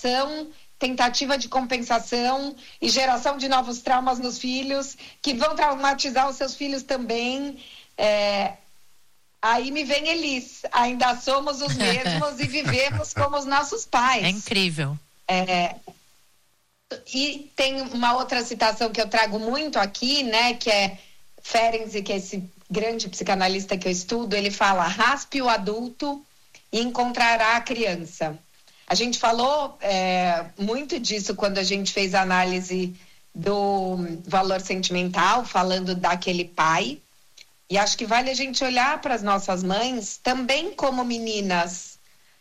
negação, tentativa de compensação e geração de novos traumas nos filhos, que vão traumatizar os seus filhos também. Aí me vem Elis, ainda somos os mesmos e vivemos como os nossos pais. É incrível. E tem uma outra citação que eu trago muito aqui, né, que é Ferenczi, que é esse grande psicanalista que eu estudo, ele fala: raspe o adulto e encontrará a criança. A gente falou muito disso quando a gente fez a análise do valor sentimental, falando daquele pai. E acho que vale a gente olhar para as nossas mães também como meninas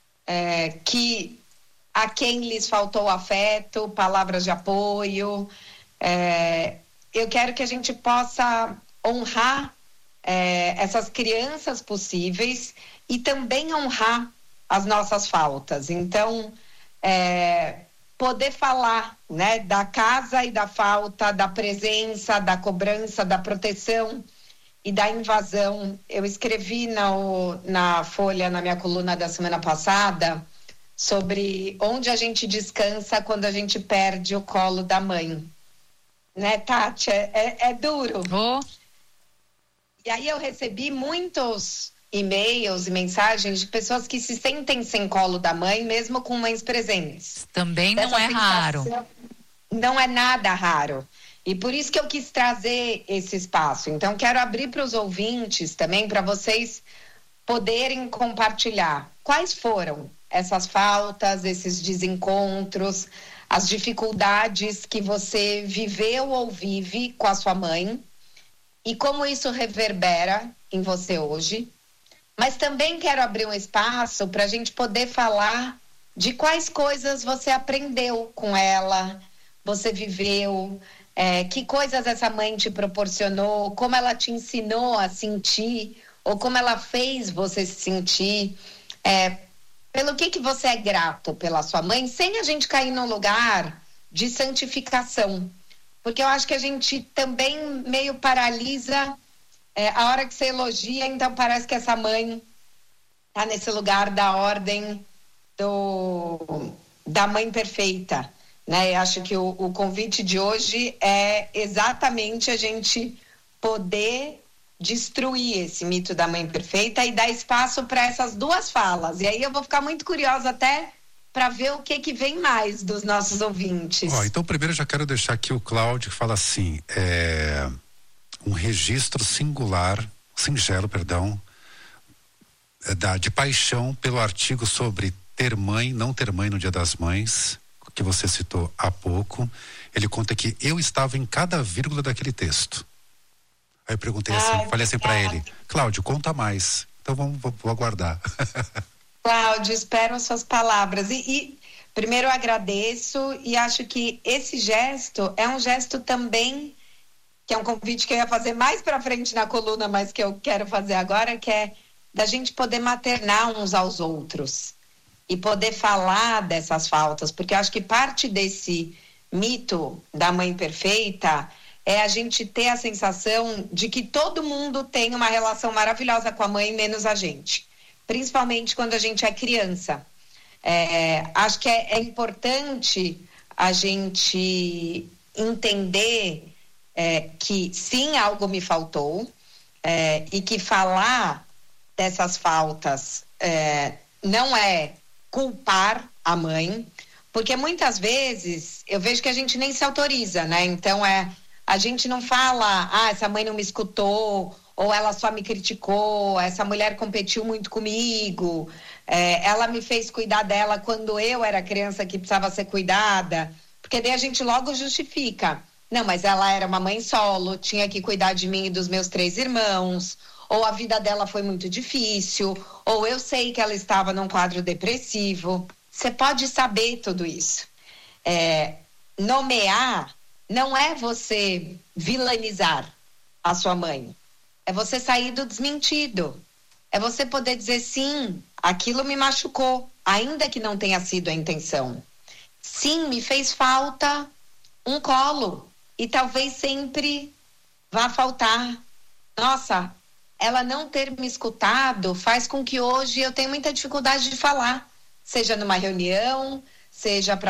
a quem lhes faltou afeto, palavras de apoio. Eu quero que a gente possa honrar essas crianças possíveis e também honrar as nossas faltas. Então, poder falar, né, da casa e da falta, da presença, da cobrança, da proteção e da invasão. Eu escrevi na Folha, na minha coluna da semana passada, sobre onde a gente descansa quando a gente perde o colo da mãe. Né, Tati? É duro. E aí eu recebi muitos e-mails e mensagens de pessoas que se sentem sem colo da mãe, mesmo com mães presentes. Também não é raro. Não é nada raro. E por isso que eu quis trazer esse espaço. Então, quero abrir para os ouvintes também, para vocês poderem compartilhar quais foram essas faltas, esses desencontros, as dificuldades que você viveu ou vive com a sua mãe e como isso reverbera em você hoje. Mas também quero abrir um espaço para a gente poder falar de quais coisas você aprendeu com ela, você viveu, que coisas essa mãe te proporcionou, como ela te ensinou a sentir, ou como ela fez você se sentir, pelo que você é grato pela sua mãe, sem a gente cair num lugar de santificação. Porque eu acho que a gente também meio paralisa a hora que você elogia, então parece que essa mãe tá nesse lugar da ordem da mãe perfeita, né? Eu acho que o convite de hoje é exatamente a gente poder destruir esse mito da mãe perfeita e dar espaço para essas duas falas. E aí eu vou ficar muito curiosa até para ver o que vem mais dos nossos ouvintes. Então primeiro eu já quero deixar aqui o Cláudio, que fala assim, um registro singelo, de paixão pelo artigo sobre ter mãe, não ter mãe no Dia das Mães, que você citou há pouco. Ele conta que eu estava em cada vírgula daquele texto. Aí eu perguntei falei assim para ele: Cláudio, conta mais. Então vou aguardar. Cláudio, espero as suas palavras. E primeiro eu agradeço e acho que esse gesto é um gesto também, que é um convite que eu ia fazer mais para frente na coluna, mas que eu quero fazer agora, que é da gente poder maternar uns aos outros e poder falar dessas faltas, porque eu acho que parte desse mito da mãe perfeita é a gente ter a sensação de que todo mundo tem uma relação maravilhosa com a mãe, menos a gente, principalmente quando a gente é criança. Acho que é importante a gente entender que sim, algo me faltou, e que falar dessas faltas não é culpar a mãe, porque muitas vezes eu vejo que a gente nem se autoriza, né? Então a gente não fala, essa mãe não me escutou, ou ela só me criticou, essa mulher competiu muito comigo, ela me fez cuidar dela quando eu era criança que precisava ser cuidada, porque daí a gente logo justifica. Não, mas ela era uma mãe solo, tinha que cuidar de mim e dos meus 3 irmãos, ou a vida dela foi muito difícil, ou eu sei que ela estava num quadro depressivo. Você pode saber tudo isso. Nomear não é você vilanizar a sua mãe, é você sair do desmentido, é você poder dizer sim, aquilo me machucou, ainda que não tenha sido a intenção. Sim, me fez falta um colo, e talvez sempre vá faltar. Nossa, ela não ter me escutado faz com que hoje eu tenha muita dificuldade de falar, seja numa reunião, seja para